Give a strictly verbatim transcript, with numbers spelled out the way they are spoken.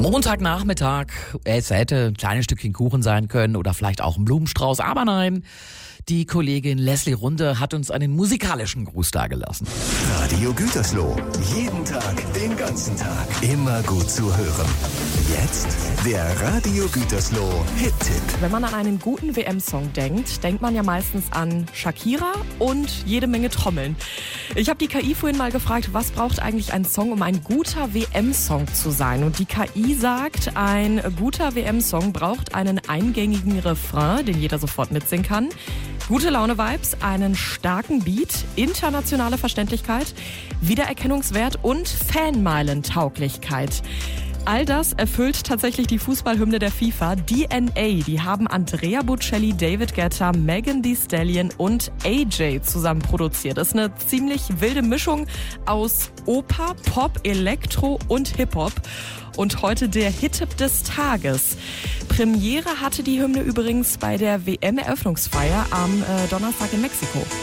Montagnachmittag, es hätte ein kleines Stückchen Kuchen sein können oder vielleicht auch ein Blumenstrauß, aber nein, die Kollegin Leslie Runde hat uns einen musikalischen Gruß dagelassen. Radio Gütersloh, jeden Tag, den ganzen Tag, immer gut zu hören. Jetzt der Radio Gütersloh Hit-Tipp. Wenn man an einen guten W M-Song denkt, denkt man ja meistens an Shakira und jede Menge Trommeln. Ich habe die K I vorhin mal gefragt, was braucht eigentlich ein Song, um ein guter W M-Song zu sein? Und die K I sagt, ein guter W M-Song braucht einen eingängigen Refrain, den jeder sofort mitsingen kann. Gute Laune-Vibes, einen starken Beat, internationale Verständlichkeit, Wiedererkennungswert und Fanmeilentauglichkeit. All das erfüllt tatsächlich die Fußballhymne der FIFA, D N A. Die haben Andrea Bocelli, David Guetta, Megan Thee Stallion und A J zusammen produziert. Das ist eine ziemlich wilde Mischung aus Oper, Pop, Elektro und Hip-Hop. Und heute der Hit-Tipp des Tages. Premiere hatte die Hymne übrigens bei der W M-Eröffnungsfeier am äh, Donnerstag in Mexiko.